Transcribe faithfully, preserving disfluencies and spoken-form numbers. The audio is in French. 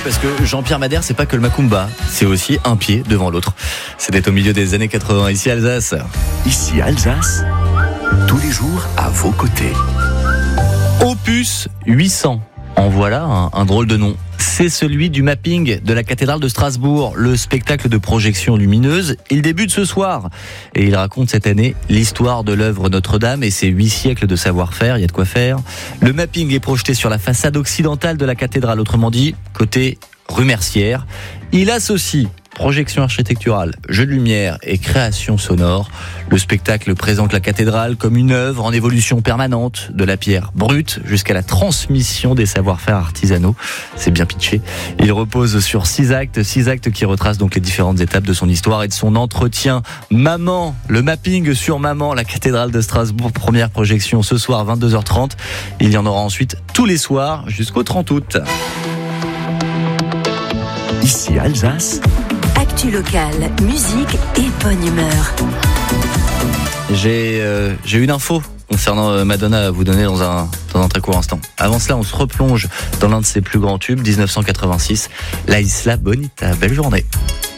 parce que Jean-Pierre Madère, c'est pas que le Macumba, c'est aussi un pied devant l'autre. C'était au milieu des années quatre-vingts, ici Alsace. Ici Alsace, tous les jours à vos côtés. Opus huit cents. En voilà un, un drôle de nom. C'est celui du mapping de la cathédrale de Strasbourg, le spectacle de projection lumineuse. Il débute ce soir et il raconte cette année l'histoire de l'œuvre Notre-Dame et ses huit siècles de savoir-faire. Il y a de quoi faire. Le mapping est projeté sur la façade occidentale de la cathédrale, autrement dit, côté rue Mercière. Il associe projection architecturale, jeu de lumière et création sonore. Le spectacle présente la cathédrale comme une œuvre en évolution permanente, de la pierre brute jusqu'à la transmission des savoir-faire artisanaux. C'est bien pitché. Il repose sur six actes, six actes qui retracent donc les différentes étapes de son histoire et de son entretien. Maman, le mapping sur Maman, la cathédrale de Strasbourg, première projection ce soir vingt-deux heures trente. Il y en aura ensuite tous les soirs jusqu'au trente août. Ici Alsace. Actu locale, musique et bonne humeur. J'ai, euh, j'ai une info concernant euh, Madonna à vous donner dans un, dans un très court instant. Avant cela, on se replonge dans l'un de ses plus grands tubes, dix-neuf cent quatre-vingt-six, La Isla Bonita. Belle journée.